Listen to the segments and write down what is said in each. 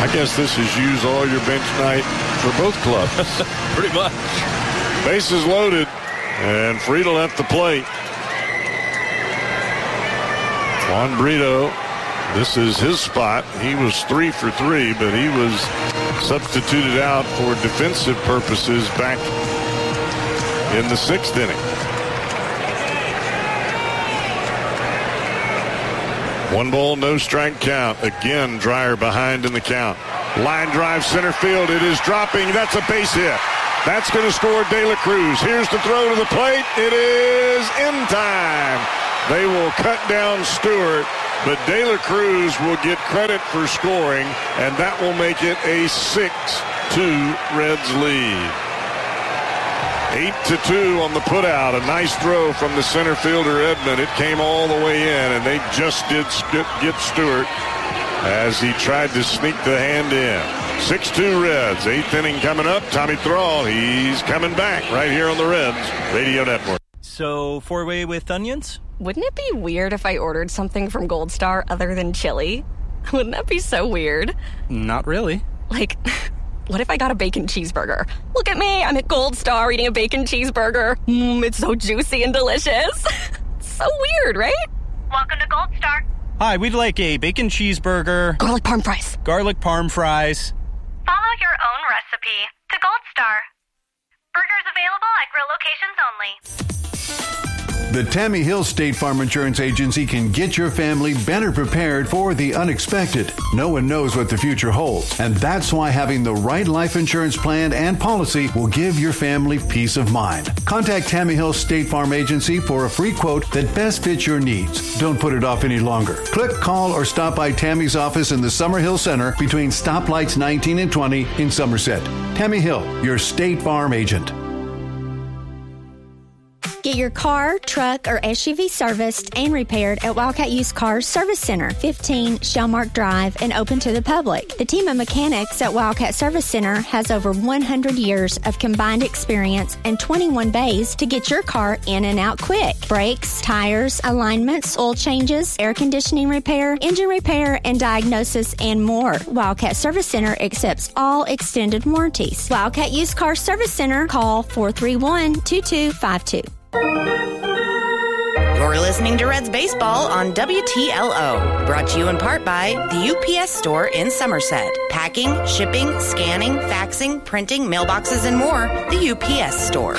I guess this is use all your bench night for both clubs. Pretty much. Bases loaded, and Friedel at the plate. Juan Brito, this is his spot. He was 3 for 3, but he was substituted out for defensive purposes back in the 6th inning. 1 ball, no strike count. Again, Dreyer behind in the count. Line drive center field. It is dropping. That's a base hit. That's going to score De La Cruz. Here's the throw to the plate. It is in time. They will cut down Stewart, but De La Cruz will get credit for scoring, and that will make it a 6-2 Reds lead. 8-2 on the putout. A nice throw from the center fielder, Edman. It came all the way in, and they just did get Stewart as he tried to sneak the hand in. 6-2 Reds. 8th inning coming up. Tommy Thrall, he's coming back right here on the Reds Radio Network. So, 4-way with onions? Wouldn't it be weird if I ordered something from Gold Star other than chili? Wouldn't that be so weird? Not really. Like, what if I got a bacon cheeseburger? Look at me, I'm at Gold Star eating a bacon cheeseburger. It's so juicy and delicious. So weird, right? Welcome to Gold Star. Hi, we'd like a bacon cheeseburger. Garlic parm fries. Garlic parm fries. Follow your own recipe to Gold Star. Burgers available at grill locations only. The Tammy Hill State Farm Insurance Agency can get your family better prepared for the unexpected. No one knows what the future holds, and that's why having the right life insurance plan and policy will give your family peace of mind. Contact Tammy Hill State Farm Agency for a free quote that best fits your needs. Don't put it off any longer. Click, call, or stop by Tammy's office in the Summerhill Center between stoplights 19 and 20 in Somerset. Tammy Hill, your State Farm agent. Get your car, truck, or SUV serviced and repaired at Wildcat Used Cars Service Center, 15 Shellmark Drive, and open to the public. The team of mechanics at Wildcat Service Center has over 100 years of combined experience and 21 bays to get your car in and out quick. Brakes, tires, alignments, oil changes, air conditioning repair, engine repair, and diagnosis, and more. Wildcat Service Center accepts all extended warranties. Wildcat Used Cars Service Center, call 431-2252. You're listening to Reds Baseball on WTLO. Brought to you in part by the UPS Store in Somerset. Packing, shipping, scanning, faxing, printing, mailboxes, and more. The UPS Store.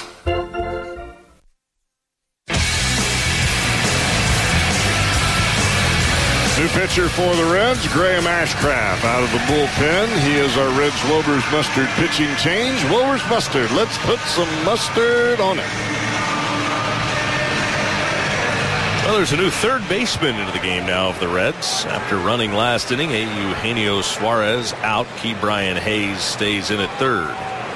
New pitcher for the Reds, Graham Ashcraft out of the bullpen. He is our Reds Wilbur's Mustard pitching change. Wilbur's Mustard. Let's put some mustard on it. Well, there's a new third baseman into the game now of the Reds. After running last inning, Eugenio Suarez out. Key Brian Hayes stays in at third.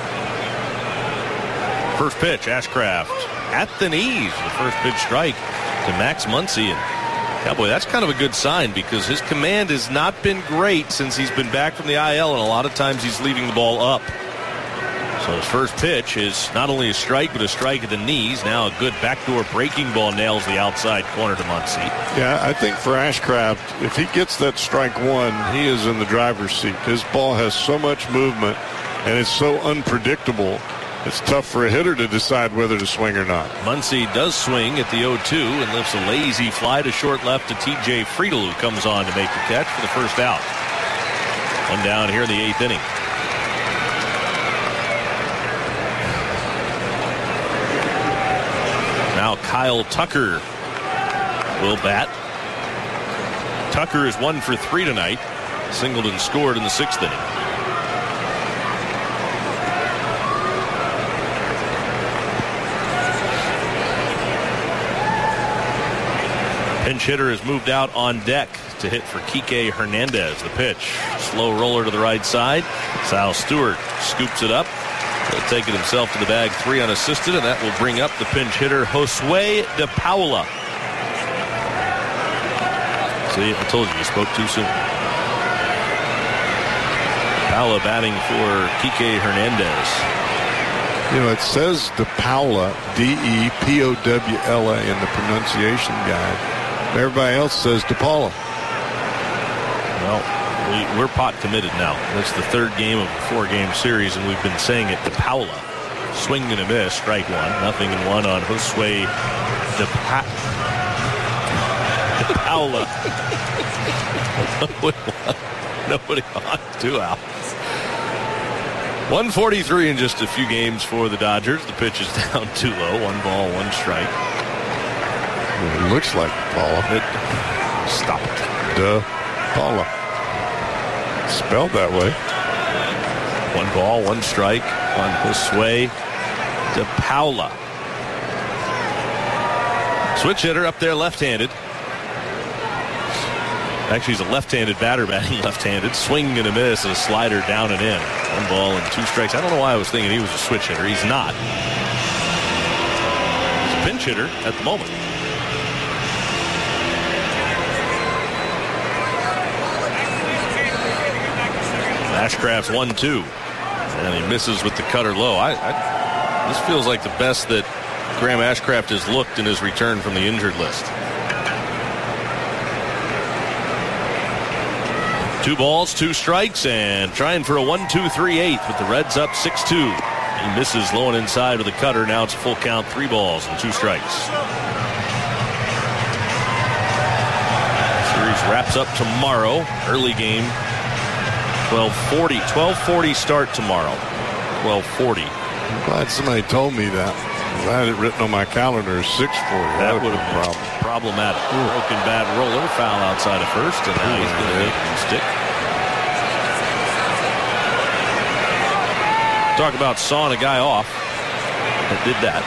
First pitch, Ashcraft at the knees. The first pitch strike to Max Muncy. And Cowboy, that's kind of a good sign because his command has not been great since he's been back from the IL, and a lot of times he's leaving the ball up. So his first pitch is not only a strike, but a strike at the knees. Now a good backdoor breaking ball nails the outside corner to Muncy. Yeah, I think for Ashcraft, if he gets that strike one, he is in the driver's seat. His ball has so much movement, and it's so unpredictable. It's tough for a hitter to decide whether to swing or not. Muncy does swing at the 0-2 and lifts a lazy fly to short left to T.J. Friedel, who comes on to make the catch for the first out. One down here in the 8th inning. Now Kyle Tucker will bat. Tucker is 1 for 3 tonight. Singleton scored in the 6th inning. Pinch hitter has moved out on deck to hit for Kike Hernandez. The pitch, slow roller to the right side. Sal Stewart scoops it up. He'll take it himself to the bag, 3 unassisted, and that will bring up the pinch hitter, Josue De Paula. See, I told you spoke too soon. Paula batting for Kike Hernandez. You know, it says De Paula, D-E-P-O-W-L-A in the pronunciation guide. Everybody else says De Paula. Well, We're pot committed now. That's the third game of a 4-game series, and we've been saying it. DePaula, swing and a miss, strike one. 0-1 on Josue DePaula. Nobody on, 2 outs. 143 in just a few games for the Dodgers. The pitch is down too low. 1 ball, 1 strike. It looks like Paula. Stop it. Paula. Spelled that way. 1 ball, 1 strike on Josue DePaula. Switch hitter up there, left-handed. Actually, he's a left-handed batter batting left-handed. Swing and a miss and a slider down and in. 1 ball and 2 strikes. I don't know why I was thinking he was a switch hitter. He's not. He's a pinch hitter at the moment. Ashcraft's 1-2. And he misses with the cutter low. This feels like the best that Graham Ashcraft has looked in his return from the injured list. 2 balls, 2 strikes, and trying for a 1-2-3-8 with the Reds up 6-2. He misses low and inside with the cutter. Now it's a full count, 3 balls and 2 strikes. Series wraps up tomorrow. Early game, 12:40 start tomorrow. 12:40. I'm glad somebody told me that. I had it written on my calendar as 6:40. That would have been problematic. Broken bat roller, foul outside of first, and now he's going to make him stick. Talk about sawing a guy off. That did that.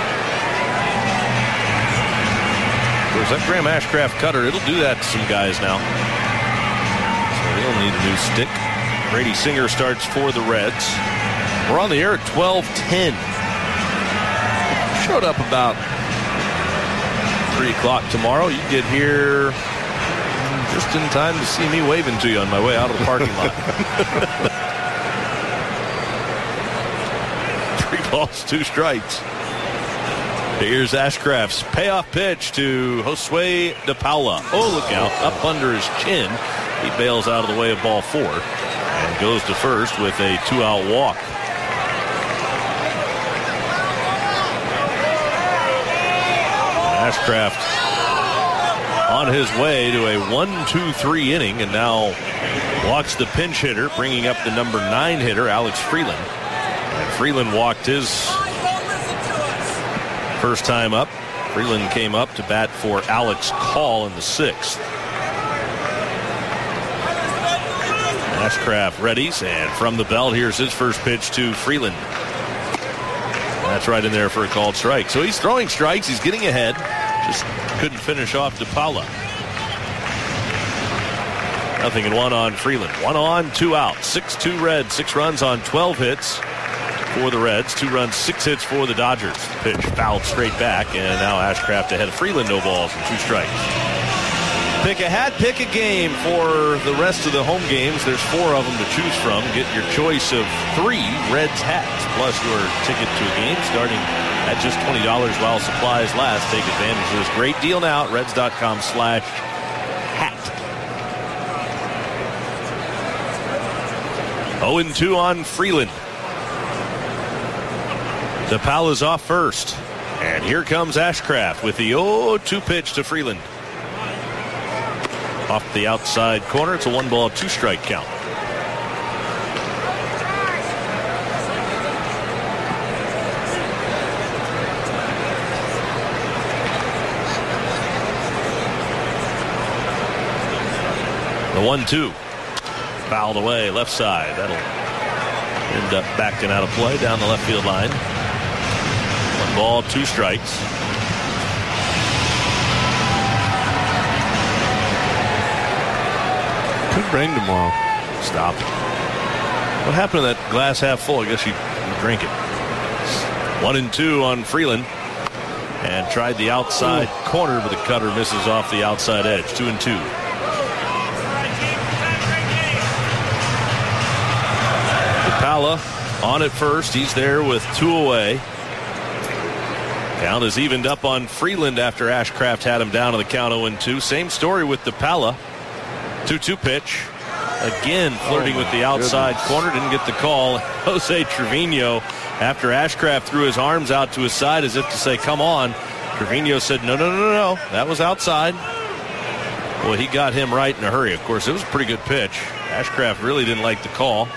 Of course, that Graham Ashcraft cutter, it'll do that to some guys now. So he'll need a new stick. Brady Singer starts for the Reds. We're on the air at 12:10. Showed up about 3 o'clock tomorrow. You get here just in time to see me waving to you on my way out of the parking lot. 3 balls, 2 strikes. Here's Ashcraft's payoff pitch to Josue DePaula. Oh, look out. Up under his chin. He bails out of the way of ball 4 and goes to first with a 2-out walk. Ashcraft on his way to a 1-2-3 inning, and now walks the pinch hitter, bringing up the number 9 hitter, Alex Freeland. And Freeland walked his first time up. Freeland came up to bat for Alex Call in the 6th. Ashcraft readies, and from the belt, here's his first pitch to Freeland. That's right in there for a called strike. So he's throwing strikes. He's getting ahead. Just couldn't finish off DePaula. 0-1 on Freeland. 1 on, 2 out. 6-2 Reds. 6 runs on 12 hits for the Reds. 2 runs, 6 hits for the Dodgers. Pitch fouled straight back, and now Ashcraft ahead of Freeland. No balls and 2 strikes. Pick a hat, pick a game for the rest of the home games. There's 4 of them to choose from. Get your choice of 3 Reds hats, plus your ticket to a game, starting at just $20 while supplies last. Take advantage of this great deal now at Reds.com/hat. 0-2 on Freeland. DePaula's off first. And here comes Ashcraft with the 0-2 pitch to Freeland. Off the outside corner. It's a 1 ball, 2 strike count. The 1-2. Fouled away, left side. That'll end up backing out of play down the left field line. 1 ball, 2 strikes. Could rain tomorrow. Stop. What happened to that glass half full? I guess you drink it. 1-2 on Freeland. And tried the outside corner, but the cutter misses off the outside edge. 2-2. DePaula on at first. He's there with 2 away. Count is evened up on Freeland after Ashcraft had him down to the count 0-2. Same story with DePaula. 2-2 pitch. again flirting with the outside corner. Didn't get the call. Jose Trevino, after Ashcraft threw his arms out to his side as if to say, come on, Trevino said, no. That was outside. Well, he got him right in a hurry. Of course, it was a pretty good pitch. Ashcraft really didn't like the call.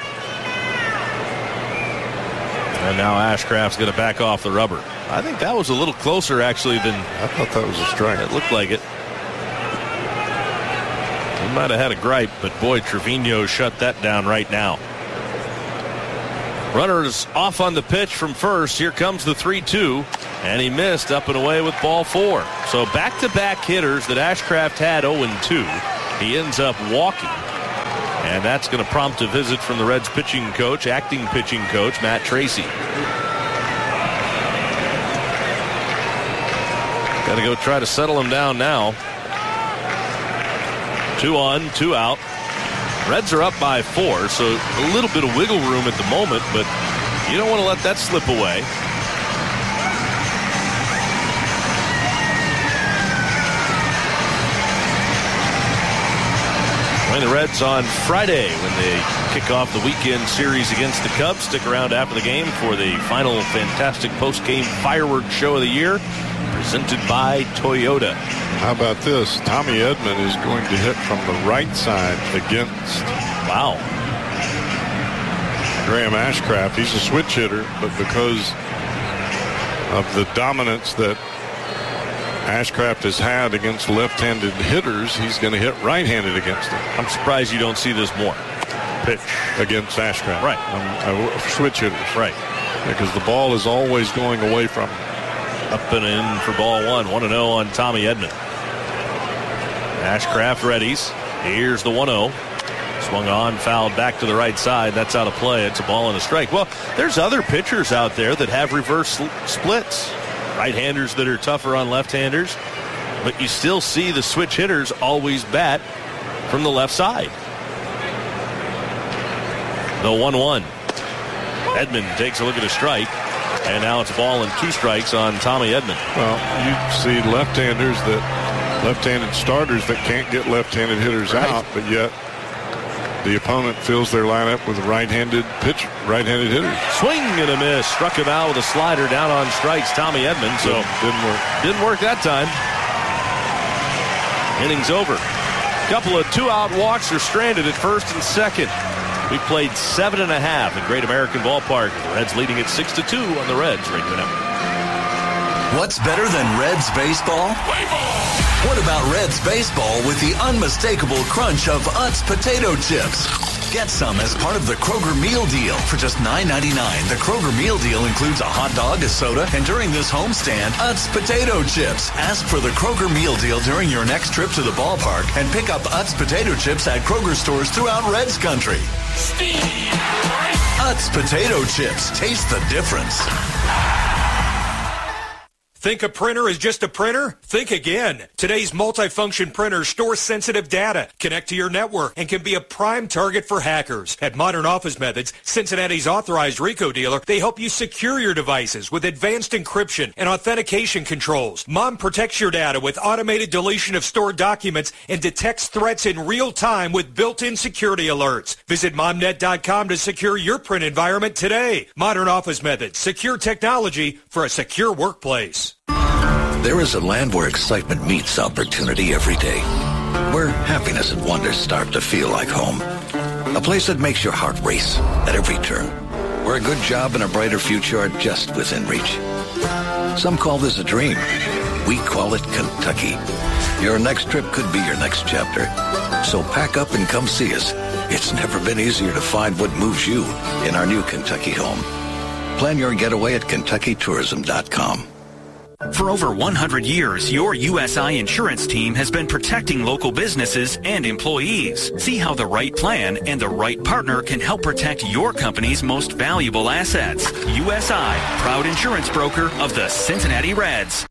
And now Ashcraft's going to back off the rubber. I think that was a little closer, actually, than... I thought that was a strike. It looked like it. He might have had a gripe, but boy, Trevino shut that down right now. Runners off on the pitch from first. Here comes the 3-2, and he missed up and away with ball 4. So back-to-back hitters that Ashcraft had 0-2. He ends up walking. And that's going to prompt a visit from the Reds pitching coach, acting pitching coach, Matt Tracy. Got to go try to settle him down now. 2 on, 2 out. Reds are up by 4, so a little bit of wiggle room at the moment, but you don't want to let that slip away. Playing the Reds on Friday when they kick off the weekend series against the Cubs. Stick around after the game for the final fantastic post-game fireworks show of the year, presented by Toyota. How about this? Tommy Edman is going to hit from the right side against Graham Ashcraft. He's a switch hitter, but because of the dominance that Ashcraft has had against left-handed hitters, he's going to hit right-handed against them. I'm surprised you don't see this more. Pitch against Ashcraft. Right. Switch hitters. Right. Because the ball is always going away from him. Up and in for ball 1. 1-0 on Tommy Edman. Ashcraft readies. Here's the 1-0. Swung on, fouled back to the right side. That's out of play. It's a ball and a strike. Well, there's other pitchers out there that have reverse splits. Right-handers that are tougher on left-handers. But you still see the switch hitters always bat from the left side. The 1-1. Edman takes a look at a strike. And now it's a ball and 2 strikes on Tommy Edman. Well, you see left-handed starters that can't get left-handed hitters out, but yet the opponent fills their lineup with right-handed hitters. Swing and a miss. Struck him out with a slider down on strikes, Tommy Edman. So didn't work that time. Innings over. Couple of 2-out walks are stranded at first and second. We played 7.5 at Great American Ballpark. The Reds leading at 6-2 on the Reds Radio Network. What's better than Reds baseball? What about Reds baseball with the unmistakable crunch of Utz potato chips? Get some as part of the Kroger Meal Deal. For just $9.99, the Kroger Meal Deal includes a hot dog, a soda, and during this homestand, Utz potato chips. Ask for the Kroger Meal Deal during your next trip to the ballpark and pick up Utz potato chips at Kroger stores throughout Reds country. Utz potato chips. Taste the difference. Think a printer is just a printer? Think again. Today's multifunction printers store sensitive data, connect to your network, and can be a prime target for hackers. At Modern Office Methods, Cincinnati's authorized RICO dealer, they help you secure your devices with advanced encryption and authentication controls. Mom protects your data with automated deletion of stored documents and detects threats in real time with built-in security alerts. Visit momnet.com to secure your print environment today. Modern Office Methods, secure technology for a secure workplace. There is a land where excitement meets opportunity every day, where happiness and wonder start to feel like home. A place that makes your heart race at every turn, where a good job and a brighter future are just within reach. Some call this a dream. We call it Kentucky. Your next trip could be your next chapter. So pack up and come see us. It's never been easier to find what moves you in our new Kentucky home. Plan your getaway at KentuckyTourism.com. For over 100 years, your USI insurance team has been protecting local businesses and employees. See how the right plan and the right partner can help protect your company's most valuable assets. USI, proud insurance broker of the Cincinnati Reds.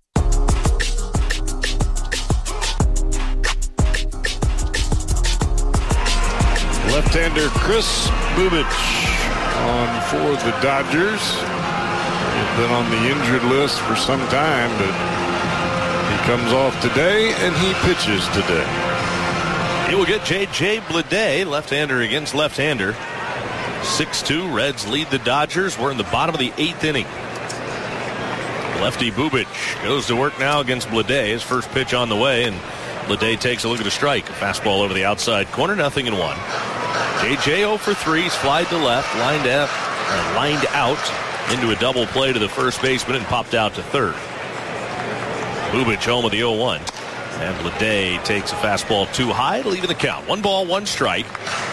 Left-hander Chris Bubic on for the Dodgers. He's been on the injured list for some time, but he comes off today and he pitches today. He will get J.J. Bleday, left-hander against left-hander. 6-2, Reds lead the Dodgers. We're in the bottom of the 8th inning. Lefty Bubic goes to work now against Bleday. His first pitch on the way, and Bleday takes a look at a strike. A fastball over the outside corner, 0-1. J.J. 0 for 3, he's flied to left, lined out into a double play to the first baseman and popped out to third. Bubic home of the 0-1. And Bleday takes a fastball too high to leave in the count. 1 ball, 1 strike.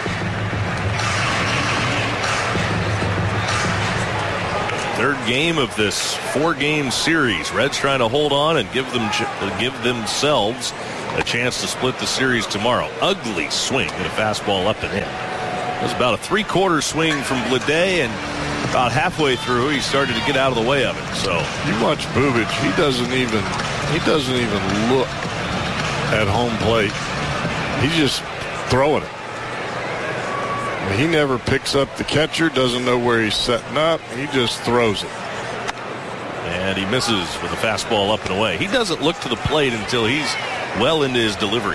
Third game of this 4-game series. Reds trying to hold on and give themselves a chance to split the series tomorrow. Ugly swing and a fastball up and in. It was about a 3/4 swing from Bleday, and about halfway through he started to get out of the way of it. So you watch Bubic, he doesn't even look at home plate. He's just throwing it. He never picks up the catcher, doesn't know where he's setting up. He just throws it. And he misses with a fastball up and away. He doesn't look to the plate until he's well into his delivery.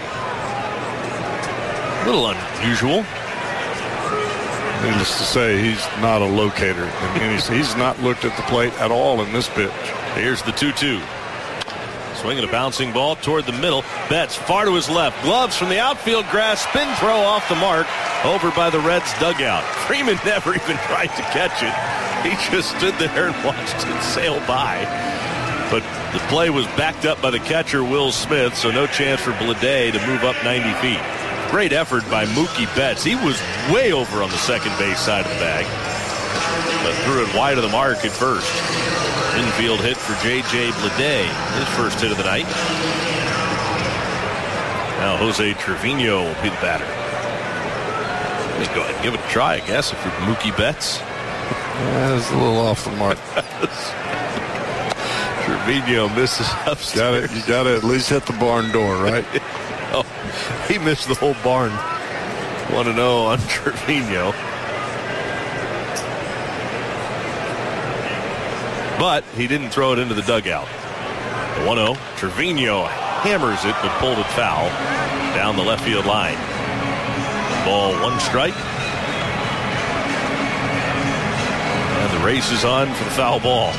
A little unusual. Needless to say, he's not a locator. He's not looked at the plate at all in this pitch. Here's the 2-2. Swinging a bouncing ball toward the middle. Betts far to his left. Gloves from the outfield grass. Spin throw off the mark. Over by the Reds dugout. Freeman never even tried to catch it. He just stood there and watched it sail by. But the play was backed up by the catcher, Will Smith, so no chance for Bleday to move up 90 feet. Great effort by Mookie Betts. He was way over on the second base side of the bag, but threw it wide of the mark at first. Infield hit for J.J. Bleday, his first hit of the night. Now Jose Trevino will be the batter. Let's go ahead and give it a try, I guess, if you're Mookie Betts. That's a little off the mark. Trevino misses upstairs. You got to at least hit the barn door, right? Oh, he missed the whole barn. 1-0 on Trevino. But he didn't throw it into the dugout. 1-0. Trevino hammers it, but pulled it foul down the left field line. Ball, 1 strike. And the race is on for the foul ball.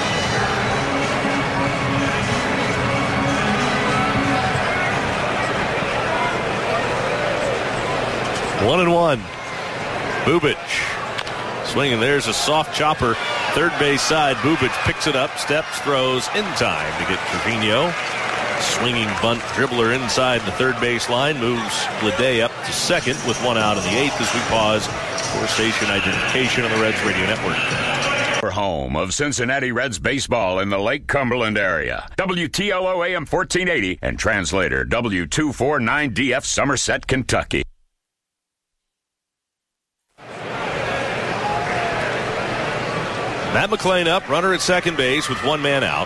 One and 1. Bubic swinging. There's a soft chopper. Third base side. Bubic picks it up, steps, throws in time to get Trevino. Swinging bunt dribbler inside the third base line. Moves Bleday up to second with 1 out in the 8th as we pause for station identification on the Reds Radio Network. Home of Cincinnati Reds baseball in the Lake Cumberland area. WTLO AM 1480 and translator W249DF Somerset, Kentucky. Matt McLain up, runner at second base with 1 man out.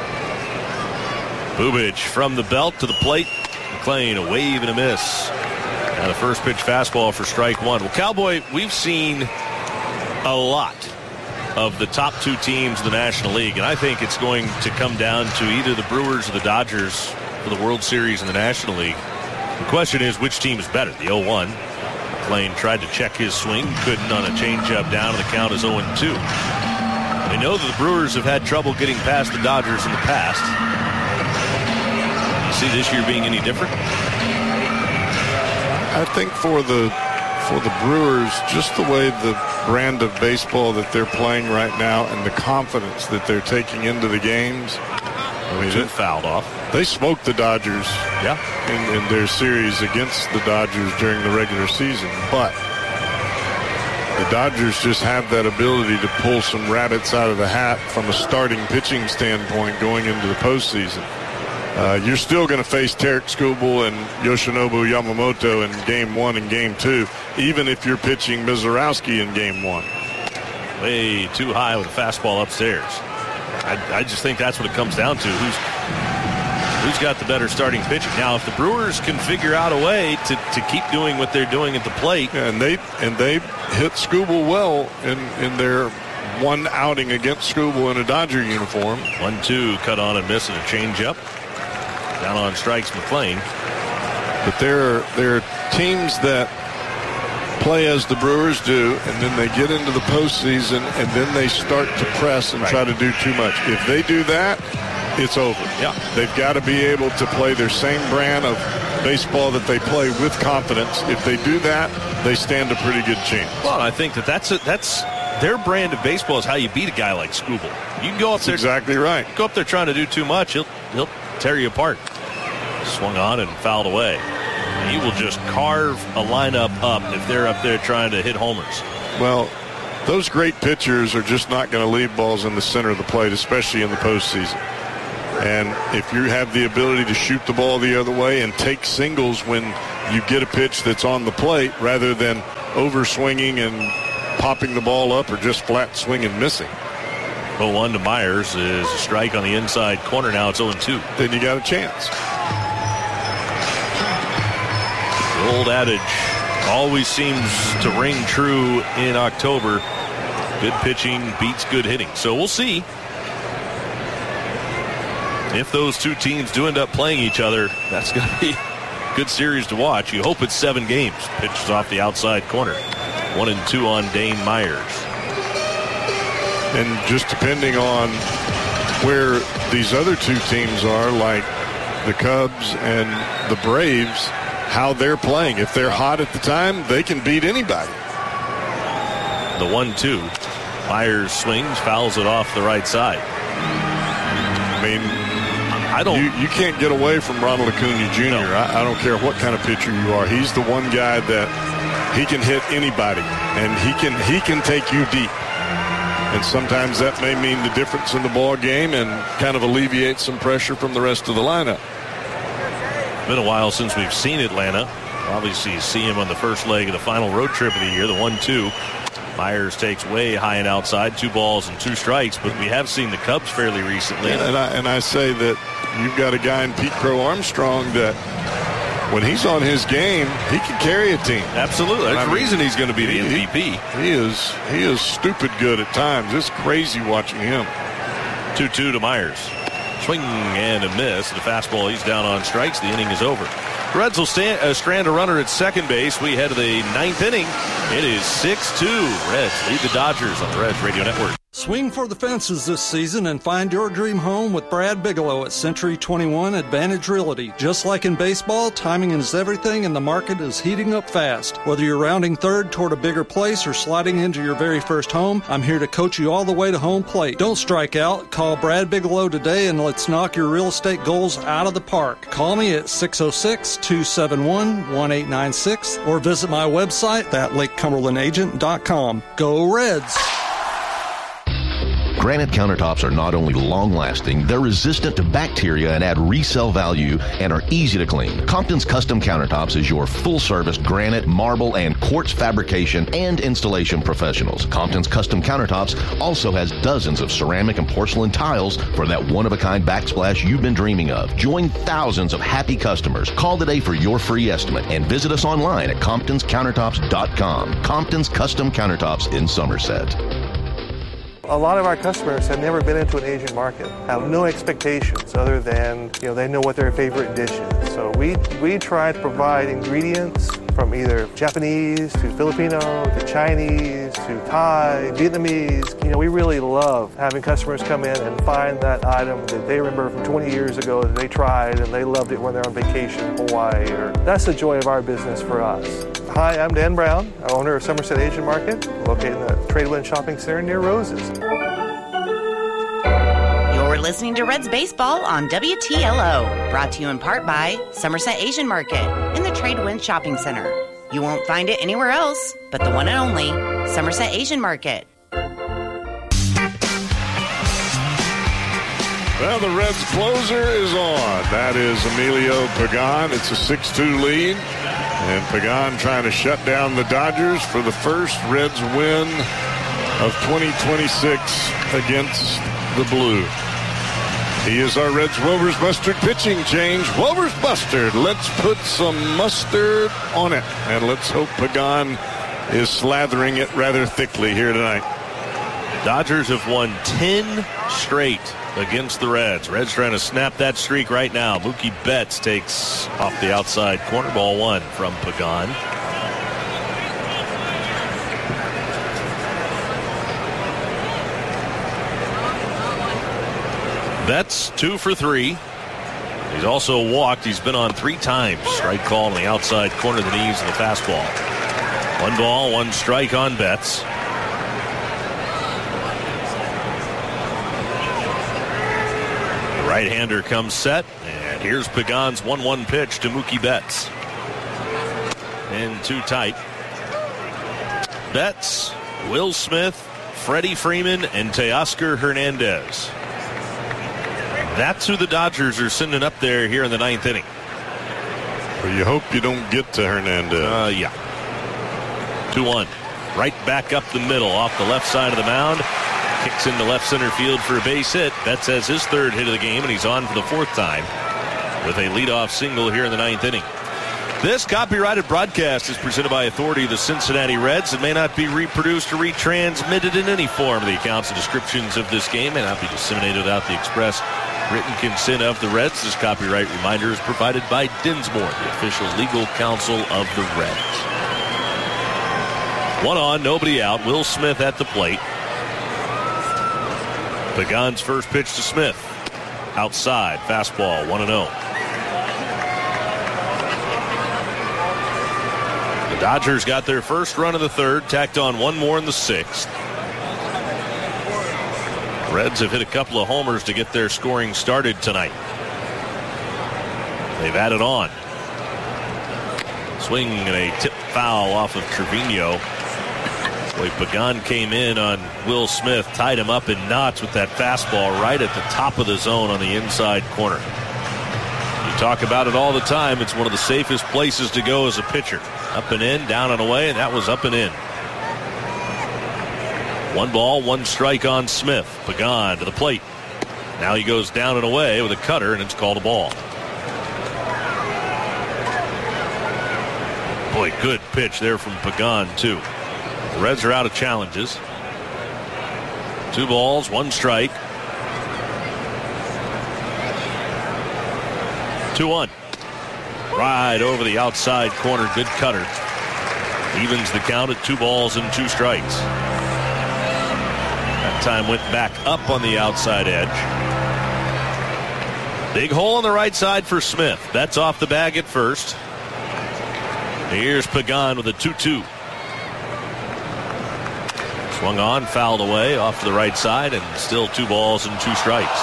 Bubic from the belt to the plate. McLain a wave and a miss. Now the first pitch fastball for strike 1. Well, Cowboy, we've seen a lot of the top 2 teams in the National League, and I think it's going to come down to either the Brewers or the Dodgers for the World Series in the National League. The question is, which team is better? The 0-1. McLain tried to check his swing, couldn't on a changeup down, and the count is 0-2. We know that the Brewers have had trouble getting past the Dodgers in the past. You see this year being any different? I think for the Brewers, just the way the brand of baseball that they're playing right now and the confidence that they're taking into the games. I mean, it fouled off. They smoked the Dodgers in their series against the Dodgers during the regular season, but the Dodgers just have that ability to pull some rabbits out of the hat from a starting pitching standpoint going into the postseason. You're still going to face Tarik Skubal and Yoshinobu Yamamoto in Game 1 and Game 2, even if you're pitching Mizorowski in Game 1. Way too high with a fastball upstairs. I just think that's what it comes down to. Who's got the better starting pitching? Now, if the Brewers can figure out a way to keep doing what they're doing at the plate. Yeah, and they hit Skubal well in their one outing against Skubal in a Dodger uniform. 1-2, cut on and miss and a changeup. Down on strikes McLain. But there are teams that play as the Brewers do, and then they get into the postseason, and then they start to press and try to do too much. If they do that, it's over. Yeah. They've got to be able to play their same brand of baseball that they play with confidence. If they do that, they stand a pretty good chance. Well, I think that's their brand of baseball is how you beat a guy like Skubal. You can go up there. Exactly right. Go up there trying to do too much, he'll tear you apart. Swung on and fouled away. He will just carve a lineup up if they're up there trying to hit homers. Well, those great pitchers are just not going to leave balls in the center of the plate, especially in the postseason. And if you have the ability to shoot the ball the other way and take singles when you get a pitch that's on the plate rather than over-swinging and popping the ball up or just flat swing and missing. 0-1 to Myers is a strike on the inside corner. Now it's 0-2. Then you got a chance. The old adage always seems to ring true in October. Good pitching beats good hitting. So we'll see if those two teams do end up playing each other. That's going to be a good series to watch. You hope it's 7 games. Pitches off the outside corner. 1-2 on Dane Myers. And just depending on where these other two teams are, like the Cubs and the Braves, how they're playing. If they're hot at the time, they can beat anybody. The 1-2. Myers swings, fouls it off the right side. I mean, you can't get away from Ronald Acuna Jr. No. I don't care what kind of pitcher you are. He's the one guy that he can hit anybody, and he can take you deep. And sometimes that may mean the difference in the ball game and kind of alleviate some pressure from the rest of the lineup. Been a while since we've seen Atlanta. Obviously, you see him on the first leg of the final road trip of the year, the 1-2. Myers takes way high and outside, 2 balls and 2 strikes, but we have seen the Cubs fairly recently. Yeah, and I say that you've got a guy in Pete Crow Armstrong that when he's on his game, he can carry a team. Absolutely. There's a reason he's going to be the MVP. He is stupid good at times. It's crazy watching him. 2-2 to Myers. Swing and a miss. The fastball, he's down on strikes. The inning is over. The Reds will strand a runner at second base. We head to the 9th inning. It is 6-2. Reds lead the Dodgers on the Reds Radio Network. Swing for the fences this season and find your dream home with Brad Bigelow at Century 21 Advantage Realty. Just like in baseball, timing is everything and the market is heating up fast. Whether you're rounding third toward a bigger place or sliding into your very first home, I'm here to coach you all the way to home plate. Don't strike out. Call Brad Bigelow today and let's knock your real estate goals out of the park. Call me at 606-271-1896 or visit my website at LakeCumberlandAgent.com. Go Reds! Granite countertops are not only long-lasting, they're resistant to bacteria and add resale value and are easy to clean. Compton's Custom Countertops is your full-service granite, marble, and quartz fabrication and installation professionals. Compton's Custom Countertops also has dozens of ceramic and porcelain tiles for that one-of-a-kind backsplash you've been dreaming of. Join thousands of happy customers. Call today for your free estimate and visit us online at ComptonsCountertops.com. Compton's Custom Countertops in Somerset. A lot of our customers have never been into an Asian market, have no expectations other than, they know what their favorite dish is. So we try to provide ingredients from either Japanese to Filipino to Chinese to Thai, Vietnamese. We really love having customers come in and find that item that they remember from 20 years ago that they tried and they loved it when they're on vacation in Hawaii. That's the joy of our business for us. Hi, I'm Dan Brown, owner of Somerset Asian Market, located in the Tradewind Shopping Center near Roses. You're listening to Reds Baseball on WTLO, brought to you in part by Somerset Asian Market in the Tradewind Shopping Center. You won't find it anywhere else but the one and only Somerset Asian Market. Well, the Reds closer is on. That is Emilio Pagan. It's a 6-2 lead. And Pagan trying to shut down the Dodgers for the first Reds win of 2026 against the Blue. He is our Reds Wolvers Mustard pitching change. Wolvers Mustard. Let's put some mustard on it. And let's hope Pagan is slathering it rather thickly here tonight. Dodgers have won 10 straight against the Reds. Reds trying to snap that streak right now. Mookie Betts takes off the outside corner. Ball one from Pagan. Betts 2 for 3. He's also walked. He's been on 3 times. Strike call on the outside corner of the knees of the fastball. 1 ball, 1 strike on Betts. Right-hander comes set, and here's Pagan's 1-1 pitch to Mookie Betts. And 2 tight. Betts, Will Smith, Freddie Freeman, and Teoscar Hernandez. That's who the Dodgers are sending up there here in the 9th inning. Well, you hope you don't get to Hernandez. Yeah. 2-1. Right back up the middle off the left side of the mound. Kicks into left center field for a base hit. Betts has his 3rd hit of the game, and he's on for the 4th time with a leadoff single here in the 9th inning. This copyrighted broadcast is presented by authority of the Cincinnati Reds and may not be reproduced or retransmitted in any form. The accounts and descriptions of this game may not be disseminated without the express written consent of the Reds. This copyright reminder is provided by Dinsmore, the official legal counsel of the Reds. 1 on, nobody out. Will Smith at the plate. Pagan's first pitch to Smith. Outside, fastball, 1-0. The Dodgers got their first run of the 3rd, tacked on 1 more in the 6th. Reds have hit a couple of homers to get their scoring started tonight. They've added on. Swing and a tip foul off of Trevino. Boy, Pagan came in on Will Smith, tied him up in knots with that fastball right at the top of the zone on the inside corner. You talk about it all the time. It's one of the safest places to go as a pitcher. Up and in, down and away, and that was up and in. 1 ball, 1 strike on Smith. Pagan to the plate. Now he goes down and away with a cutter, and it's called a ball. Boy, good pitch there from Pagan, too. The Reds are out of challenges. 2 balls, 1 strike. 2-1. Right over the outside corner. Good cutter. Evens the count at 2 balls and 2 strikes. That time went back up on the outside edge. Big hole on the right side for Smith. That's off the bag at first. Here's Pagan with a 2-2. Swung on, fouled away off to the right side, and still 2 balls and 2 strikes.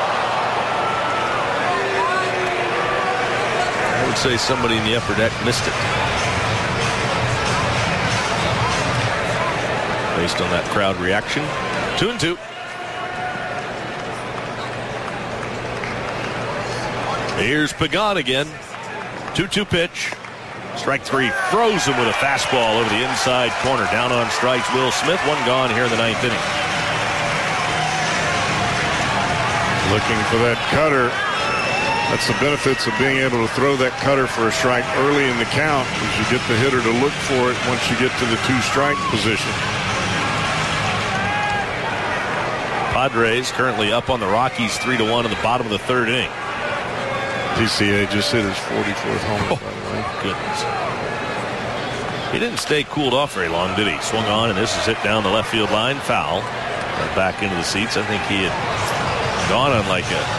I would say somebody in the upper deck missed it. Based on that crowd reaction. 2-2. Here's Pagan again. 2-2 pitch. Strike 3. Throws him with a fastball over the inside corner. Down on strikes, Will Smith. 1 gone here in the 9th inning. Looking for that cutter. That's the benefits of being able to throw that cutter for a strike early in the count, is you get the hitter to look for it once you get to the 2-strike position. Padres currently up on the Rockies 3-1 in the bottom of the 3rd inning. PCA just hit his 44th homer, by the way. Goodness. He didn't stay cooled off very long, did he? Swung on, and this is hit down the left field line. Foul. Back into the seats. I think he had gone on like a,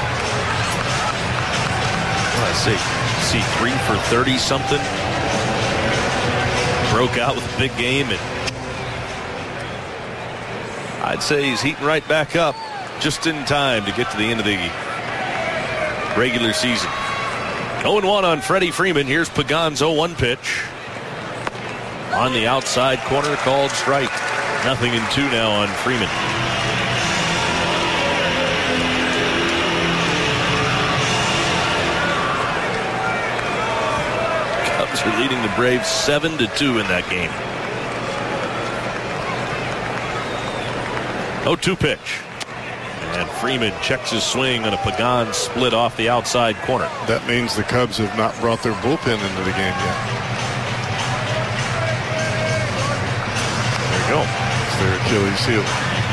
what did I say, 3 for 30 something. Broke out with a big game, and I'd say he's heating right back up just in time to get to the end of the regular season. 0-1 on Freddie Freeman. Here's Pagan's 0-1 pitch. On the outside corner, called strike. 0-2 now on Freeman. Cubs are leading the Braves 7-2 in that game. 0-2 pitch. And Freeman checks his swing on a Pagan split off the outside corner. That means the Cubs have not brought their bullpen into the game yet. There you go. Their Achilles heel.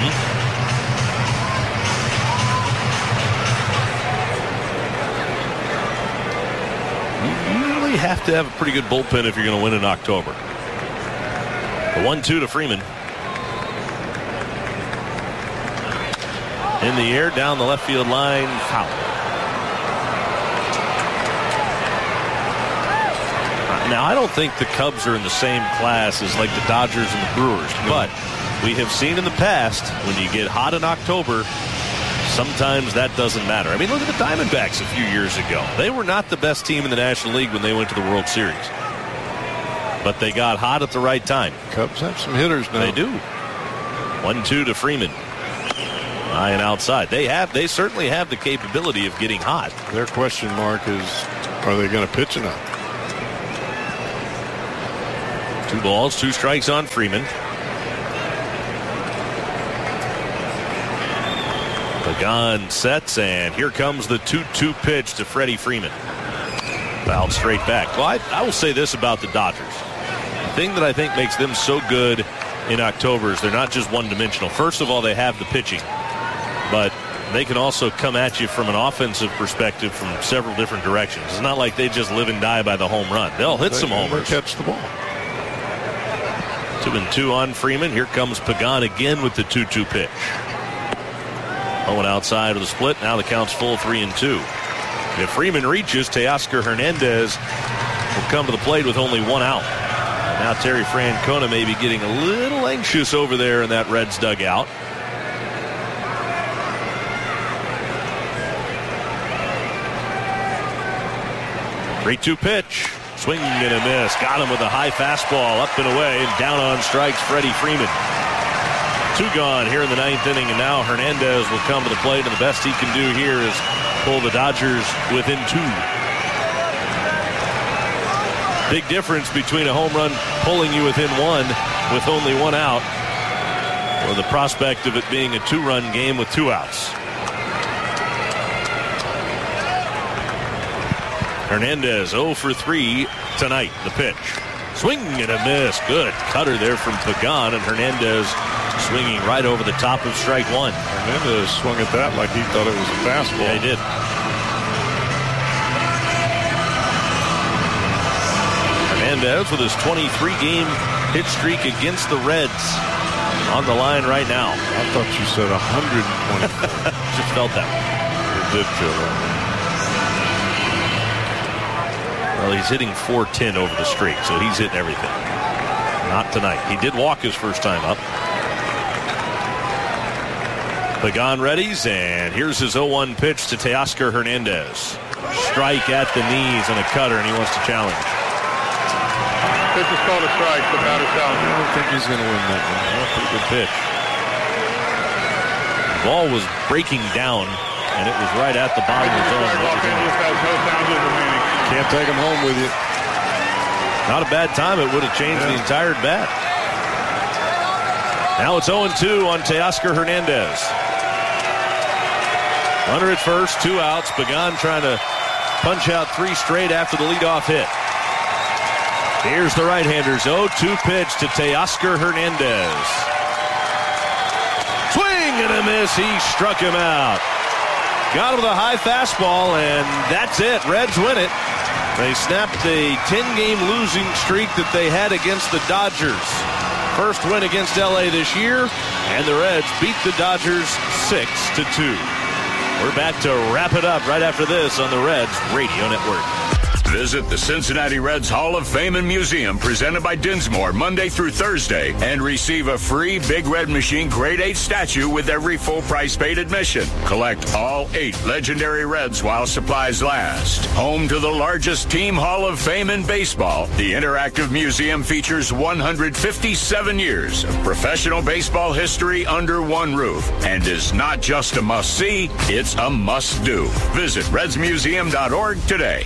You really have to have a pretty good bullpen if you're going to win in October. The 1-2 to Freeman. In the air, down the left field line, foul. Now, I don't think the Cubs are in the same class as like the Dodgers and the Brewers, but we have seen in the past when you get hot in October, sometimes that doesn't matter. I mean, look at the Diamondbacks a few years ago. They were not the best team in the National League when they went to the World Series, but they got hot at the right time. Cubs have some hitters now. They do. 1-2 to Freeman. High and outside. They certainly have the capability of getting hot. Their question mark is, are they going to pitch enough? 2 balls, 2 strikes on Freeman. Pagan sets, and here comes the 2-2 pitch to Freddie Freeman. Fouled straight back. Well, I will say this about the Dodgers. The thing that I think makes them so good in October is they're not just one-dimensional. First of all, they have the pitching, but they can also come at you from an offensive perspective from several different directions. It's not like they just live and die by the home run. They'll hit some homers. Catch the ball. 2-2 on Freeman. Here comes Pagan again with the 2-2 pitch. Owen outside of the split. Now the count's full 3-2. If Freeman reaches, Teoscar Hernandez will come to the plate with only 1 out. Now Terry Francona may be getting a little anxious over there in that Reds dugout. Great 2 pitch. Swing and a miss. Got him with a high fastball up and away, and down on strikes Freddie Freeman. 2 gone here in the 9th inning, and now Hernandez will come to the plate, and the best he can do here is pull the Dodgers within 2. Big difference between a home run pulling you within 1 with only 1 out, or the prospect of it being a 2-run game with 2 outs. Hernandez 0 for 3 tonight. The pitch. Swing and a miss. Good cutter there from Pagan, and Hernandez swinging right over the top of strike 1. Hernandez swung at that like he thought it was a fastball. Yeah, he did. Hernandez with his 23-game hit streak against the Reds on the line right now. I thought you said 120. Just felt that. It did feel that. Well, he's hitting .410 over the streak, so he's hitting everything. Not tonight. He did walk his first time up. Pagan readies, and here's his 0-1 pitch to Teoscar Hernandez. Strike at the knees and a cutter, and he wants to challenge. This is called a strike. The batter challenge. I don't think he's going to win that one. Pretty good pitch. The ball was breaking down, and it was right at the bottom of the zone. Los Angeles has no sounders remaining. Can't take him home with you. Not a bad time. It would have changed the entire bat. Now it's 0-2 on Teoscar Hernandez. Runner at first, 2 outs. Pagan trying to punch out 3 straight after the leadoff hit. Here's the right-hander's 0-2 pitch to Teoscar Hernandez. Swing and a miss. He struck him out. Got him with a high fastball, and that's it. Reds win it. They snapped a 10-game losing streak that they had against the Dodgers. First win against LA this year, and the Reds beat the Dodgers 6-2. We're back to wrap it up right after this on the Reds Radio Network. Visit the Cincinnati Reds Hall of Fame and Museum presented by Dinsmore Monday through Thursday and receive a free Big Red Machine Grade 8 statue with every full price paid admission. Collect all 8 legendary Reds while supplies last. Home to the largest team Hall of Fame in baseball, the interactive museum features 157 years of professional baseball history under one roof and is not just a must-see, it's a must-do. Visit redsmuseum.org today.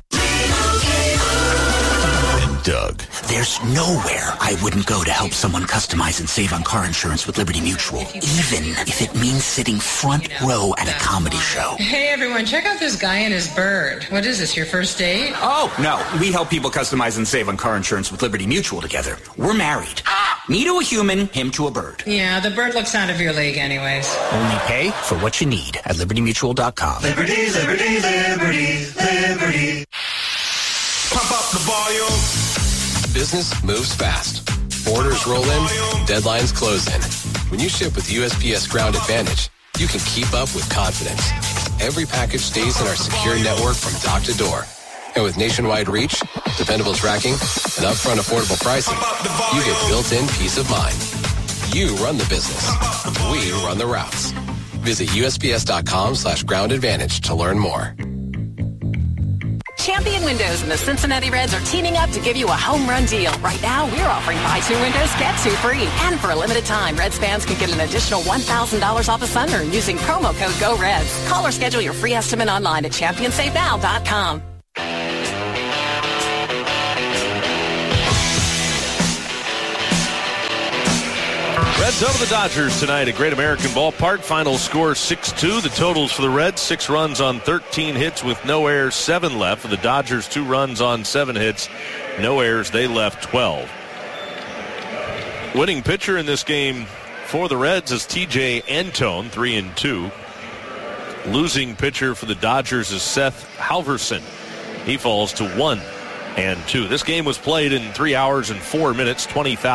Doug. There's nowhere I wouldn't go to help someone customize and save on car insurance with Liberty Mutual, even if it means sitting front row at a comedy show. Hey everyone, check out this guy and his bird. What is this, your first date? Oh, no. We help people customize and save on car insurance with Liberty Mutual together. We're married. Me to a human, him to a bird. Yeah, the bird looks out of your league anyways. Only pay for what you need at LibertyMutual.com. Liberty, liberty, liberty, liberty. Pump up the volume. Business moves fast. Orders roll in, deadlines close in. When you ship with USPS Ground Advantage, you can keep up with confidence. Every package stays in our secure network from dock to door. And with nationwide reach, dependable tracking, and upfront affordable pricing, you get built-in peace of mind. You run the business. We run the routes. Visit USPS.com/Ground Advantage to learn more. Champion Windows and the Cincinnati Reds are teaming up to give you a home run deal. Right now, we're offering buy 2 windows, get 2 free. And for a limited time, Reds fans can get an additional $1,000 off a sunroom using promo code GOREDS. Call or schedule your free estimate online at championsavenow.com. Reds over the Dodgers tonight at Great American Ballpark. Final score 6-2. The totals for the Reds, 6 runs on 13 hits with no errors, 7 left. For the Dodgers, 2 runs on 7 hits, no errors. They left 12. Winning pitcher in this game for the Reds is T.J. Antone, 3-2. Losing pitcher for the Dodgers is Seth Halverson. He falls to 1-2. This game was played in 3 hours and 4 minutes,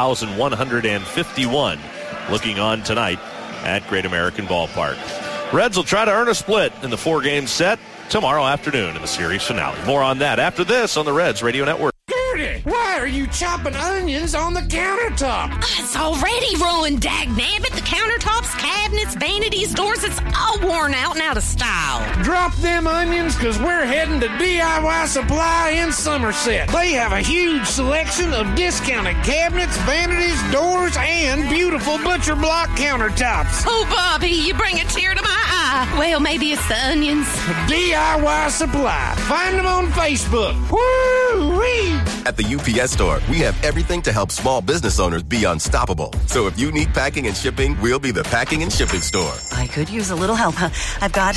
20,151. Looking on tonight at Great American Ballpark. Reds will try to earn a split in the 4-game set tomorrow afternoon in the series finale. More on that after this on the Reds Radio Network. Gertie, why are you chopping onions on the countertop? It's already ruined, dagnabbit. The countertops, cabinets, vanities, doors, it's all worn out and out of style. Drop them onions, because we're heading to DIY Supply in Somerset. They have a huge selection of discounted cabinets, vanities, doors, and beautiful butcher block countertops. Oh, Bobby, you bring a tear to my eye. Well, maybe it's the onions. DIY Supply. Find them on Facebook. Woo-wee! At the UPS Store, we have everything to help small business owners be unstoppable. So if you need packing and shipping, we'll be the packing and shipping store. I could use a little help. I've got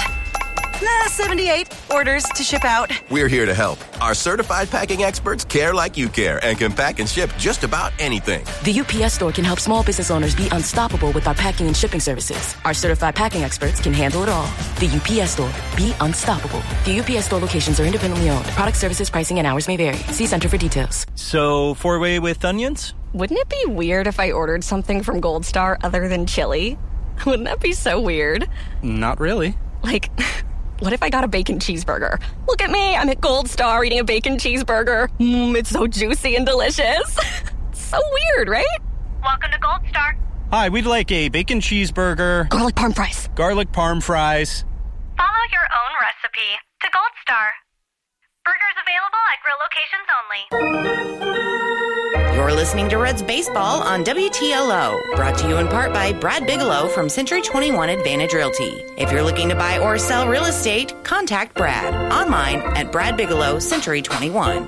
78 orders to ship out. We're here to help. Our certified packing experts care like you care and can pack and ship just about anything. The UPS Store can help small business owners be unstoppable with our packing and shipping services. Our certified packing experts can handle it all. The UPS Store. Be unstoppable. The UPS Store locations are independently owned. Product services, pricing, and hours may vary. See Center for details. So, 4-way with onions? Wouldn't it be weird if I ordered something from Gold Star other than chili? Wouldn't that be so weird? Not really. Like, what if I got a bacon cheeseburger? Look at me, I'm at Gold Star eating a bacon cheeseburger. It's so juicy and delicious. So weird, right? Welcome to Gold Star. Hi, we'd like a bacon cheeseburger. Garlic parm fries. Garlic parm fries. Follow your own recipe to Gold Star. Burgers available at grill locations only. You're listening to Reds Baseball on WTLO, brought to you in part by Brad Bigelow from Century 21 Advantage Realty. If you're looking to buy or sell real estate, contact Brad online at Brad Bigelow Century 21.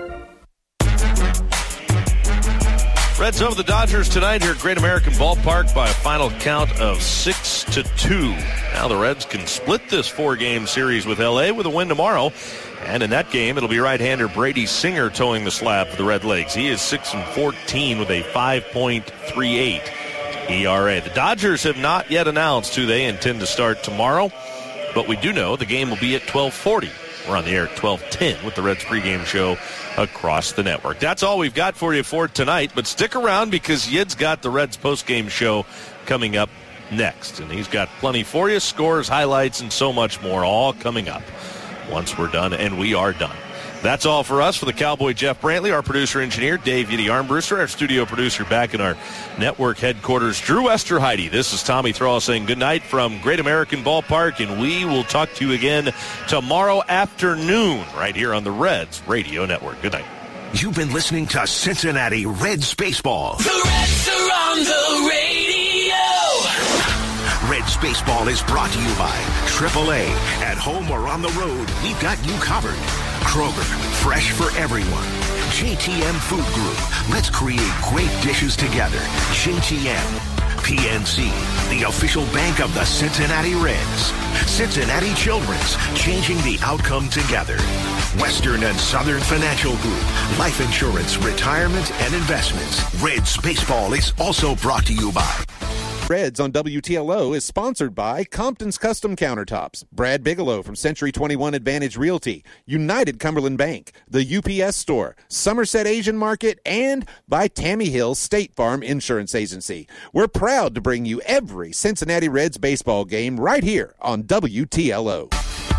Reds over the Dodgers tonight here at Great American Ballpark by a final count of 6-2. Now the Reds can split this 4-game series with L.A. with a win tomorrow. And in that game, it'll be right-hander Brady Singer towing the slab for the Red Legs. He is 6-14 with a 5.38 ERA. The Dodgers have not yet announced who they intend to start tomorrow, but we do know the game will be at 12:40. We're on the air at 12:10 with the Reds pregame show across the network. That's all we've got for you for tonight, but stick around because Yid's got the Reds postgame show coming up next, and he's got plenty for you, scores, highlights, and so much more, all coming up once we're done, and we are done. That's all for us. For the Cowboy Jeff Brantley, our producer-engineer Dave Yiddy Armbruster, our studio producer back in our network headquarters, Drew Westerheide. This is Tommy Thrall saying good night from Great American Ballpark, and we will talk to you again tomorrow afternoon right here on the Reds Radio Network. Good night. You've been listening to Cincinnati Reds Baseball. The Reds are on the radio. Reds Baseball is brought to you by AAA. At home or on the road, we've got you covered. Kroger, fresh for everyone. JTM Food Group, let's create great dishes together. JTM. PNC, the official bank of the Cincinnati Reds. Cincinnati Children's, changing the outcome together. Western and Southern Financial Group, life insurance, retirement, and investments. Reds Baseball is also brought to you by Reds on WTLO is sponsored by Compton's Custom Countertops, Brad Bigelow from Century 21 Advantage Realty, United Cumberland Bank, the UPS Store, Somerset Asian Market, and by Tammy Hill State Farm Insurance Agency. We're proud to bring you every Cincinnati Reds baseball game right here on WTLO.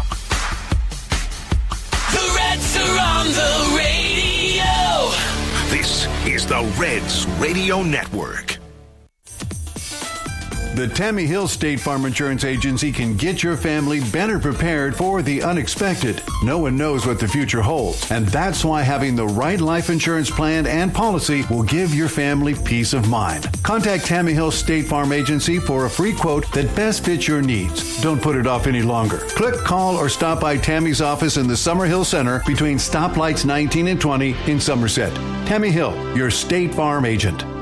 The Reds are on the radio. This is the Reds Radio Network. The Tammy Hill State Farm Insurance Agency can get your family better prepared for the unexpected. No one knows what the future holds, and that's why having the right life insurance plan and policy will give your family peace of mind. Contact Tammy Hill State Farm Agency for a free quote that best fits your needs. Don't put it off any longer. Click, call, or stop by Tammy's office in the Summerhill Center between stoplights 19 and 20 in Somerset. Tammy Hill, your State Farm agent.